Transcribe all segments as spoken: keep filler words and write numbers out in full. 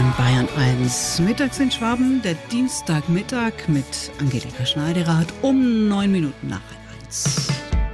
in Bayern eins. Mittags in Schwaben, der Dienstagmittag mit Angelika Schneiderrath um neun Minuten nach halb eins.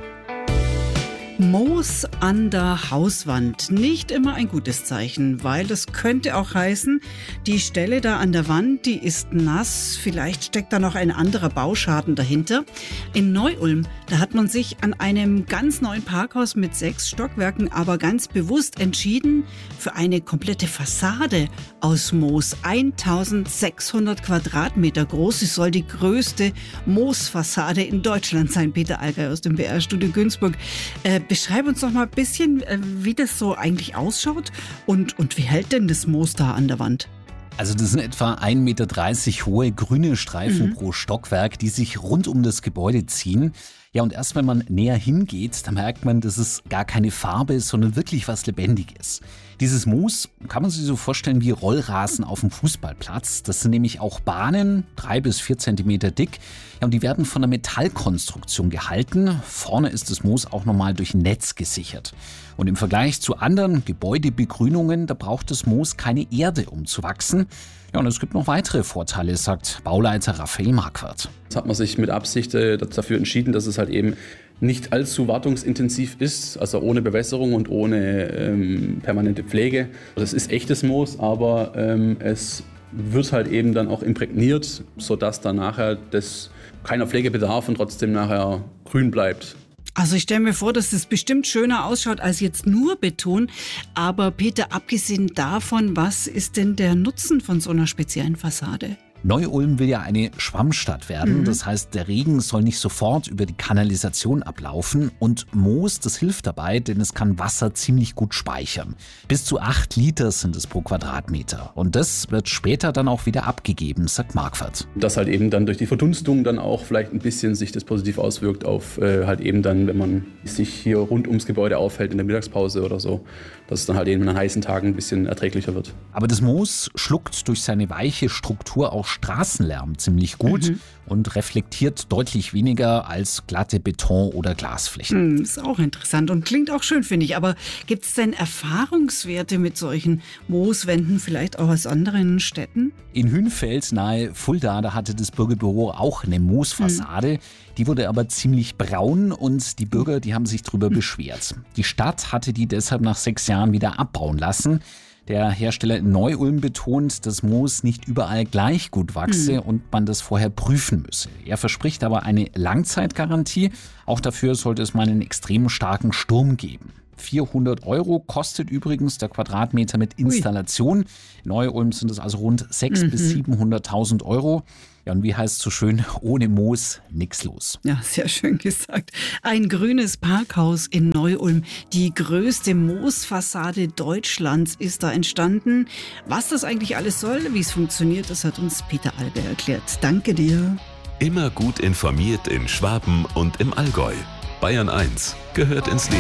Moos an der Hauswand. Nicht immer ein gutes Zeichen, weil das könnte auch heißen, die Stelle da an der Wand, die ist nass, vielleicht steckt da noch ein anderer Bauschaden dahinter. In Neu-Ulm, da hat man sich an einem ganz neuen Parkhaus mit sechs Stockwerken aber ganz bewusst entschieden für eine komplette Fassade aus Moos. eintausendsechshundert Quadratmeter groß. Es soll die größte Moosfassade in Deutschland sein. Peter Allgeier aus dem B R-Studio Günzburg. Äh, Beschreib uns doch mal ein bisschen, wie das so eigentlich ausschaut und, und wie hält denn das Moos da an der Wand? Also das sind etwa ein Meter dreißig hohe grüne Streifen mhm. pro Stockwerk, die sich rund um das Gebäude ziehen. Ja, und erst wenn man näher hingeht, da merkt man, dass es gar keine Farbe ist, sondern wirklich was Lebendiges. Dieses Moos kann man sich so vorstellen wie Rollrasen auf dem Fußballplatz. Das sind nämlich auch Bahnen, drei bis vier Zentimeter dick. Ja, und die werden von einer Metallkonstruktion gehalten. Vorne ist das Moos auch nochmal durch ein Netz gesichert. Und im Vergleich zu anderen Gebäudebegrünungen, da braucht das Moos keine Erde, um zu wachsen. Ja, und es gibt noch weitere Vorteile, sagt Bauleiter Raphael Marquardt. Jetzt hat man sich mit Absicht äh, dafür entschieden, dass es halt eben nicht allzu wartungsintensiv ist, also ohne Bewässerung und ohne ähm, permanente Pflege. Das ist echtes Moos, aber ähm, es wird halt eben dann auch imprägniert, sodass dann nachher das keiner Pflegebedarf und trotzdem nachher grün bleibt. Also ich stelle mir vor, dass das bestimmt schöner ausschaut als jetzt nur Beton. Aber Peter, abgesehen davon, was ist denn der Nutzen von so einer speziellen Fassade? Neu-Ulm will ja eine Schwammstadt werden. Mhm. Das heißt, der Regen soll nicht sofort über die Kanalisation ablaufen. Und Moos, das hilft dabei, denn es kann Wasser ziemlich gut speichern. Bis zu acht Liter sind es pro Quadratmeter. Und das wird später dann auch wieder abgegeben, sagt Marquardt. Dass halt eben dann durch die Verdunstung dann auch vielleicht ein bisschen sich das positiv auswirkt auf äh, halt eben dann, wenn man sich hier rund ums Gebäude aufhält in der Mittagspause oder so, dass es dann halt eben an heißen Tagen ein bisschen erträglicher wird. Aber das Moos schluckt durch seine weiche Struktur auch Straßenlärm ziemlich gut mhm. und reflektiert deutlich weniger als glatte Beton- oder Glasflächen. Mhm, ist auch interessant und klingt auch schön, finde ich. Aber gibt es denn Erfahrungswerte mit solchen Mooswänden, vielleicht auch aus anderen Städten? In Hünfeld nahe Fulda, da hatte das Bürgerbüro auch eine Moosfassade. Mhm. Die wurde aber ziemlich braun und die Bürger, die haben sich drüber mhm. beschwert. Die Stadt hatte die deshalb nach sechs Jahren wieder abbauen lassen. Der Hersteller in Neu-Ulm betont, dass Moos nicht überall gleich gut wachse mhm. und man das vorher prüfen müsse. Er verspricht aber eine Langzeitgarantie. Auch dafür sollte es mal einen extrem starken Sturm geben. vierhundert Euro kostet übrigens der Quadratmeter mit Installation. Ui. In Neu-Ulm sind es also rund sechshunderttausend mhm. bis siebenhunderttausend Euro. Ja, und wie heißt es so schön, ohne Moos nix los. Ja, sehr schön gesagt. Ein grünes Parkhaus in Neu-Ulm. Die größte Moosfassade Deutschlands ist da entstanden. Was das eigentlich alles soll, wie es funktioniert, das hat uns Peter Allgeier erklärt. Danke dir. Immer gut informiert in Schwaben und im Allgäu. Bayern eins gehört ins Leben.